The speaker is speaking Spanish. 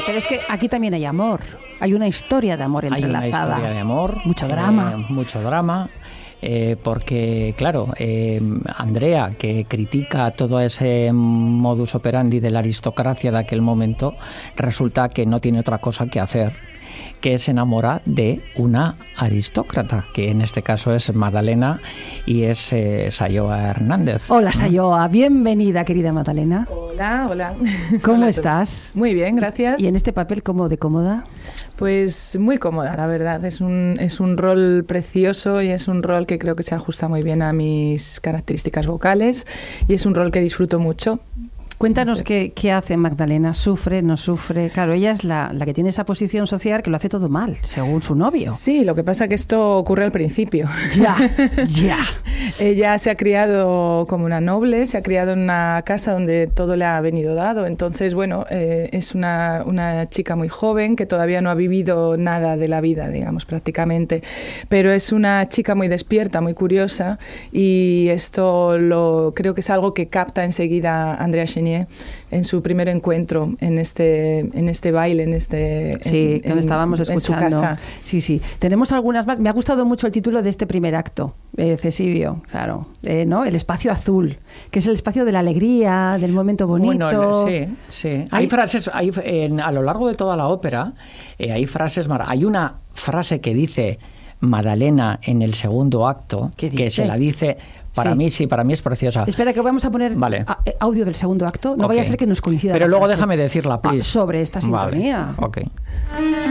pero es que aquí también hay amor. Hay una historia de amor entrelazada. Hay una historia de amor. Mucho drama. Mucho drama. Porque, claro, Andrea, que critica todo ese modus operandi de la aristocracia de aquel momento, resulta que no tiene otra cosa que hacer, que se enamora de una aristócrata, que en este caso es Magdalena y es Sayoa Hernández. Hola, Sayoa, bienvenida, querida Magdalena. Hola, hola. ¿Cómo Hola estás? Muy bien, gracias. ¿Y en este papel cómo de cómoda? Pues muy cómoda, la verdad. Es un rol precioso y es un rol que creo que se ajusta muy bien a mis características vocales y es un rol que disfruto mucho. Cuéntanos qué hace Magdalena, ¿sufre, no sufre? Claro, ella es la que tiene esa posición social que lo hace todo mal, según su novio. Sí, lo que pasa es que esto ocurre al principio. Ya. Ella se ha criado como una noble, se ha criado en una casa donde todo le ha venido dado. Entonces, bueno, es una chica muy joven que todavía no ha vivido nada de la vida, digamos, prácticamente. Pero es una chica muy despierta, muy curiosa y esto creo que es algo que capta enseguida Andrea Chenier en su primer encuentro en este baile, donde estábamos escuchando. En su casa. Sí. Tenemos algunas más. Me ha gustado mucho el título de este primer acto, Cesidio, claro, ¿no? El espacio azul, que es el espacio de la alegría, del momento bonito. Bueno, sí. Hay frases, a lo largo de toda la ópera, hay frases. Hay una frase que dice Magdalena en el segundo acto, que se la dice. Para mí es preciosa. Espera, que vamos a poner audio del segundo acto. No vaya a ser que nos coincida. Pero luego déjame decirla, please. Sobre esta sintonía. Vale. Ok.